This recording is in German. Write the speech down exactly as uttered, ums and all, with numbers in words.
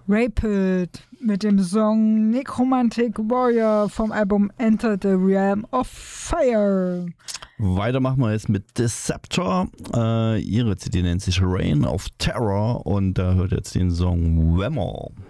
Rapid mit dem Song Necromantic Warrior vom Album Enter the Realm of Fire. Weiter machen wir jetzt mit Deceptor. Äh, ihre C D nennt sich Reign of Terror und da hört jetzt den Song Whammo.